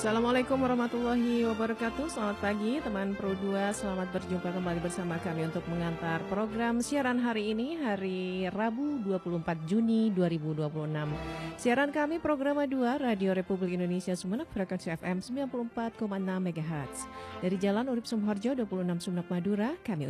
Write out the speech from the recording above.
Assalamualaikum warahmatullahi wabarakatuh. Selamat pagi teman Pro 2. Selamat berjumpa kembali bersama kami untuk mengantar program siaran hari ini, hari Rabu 24 Juni 2026. Siaran kami program 2 Radio Republik Indonesia Sumeneb, frekuensi FM 94,6 MHz. Dari Jalan Urip Sumoharjo 26 Sumeneb Madura, kami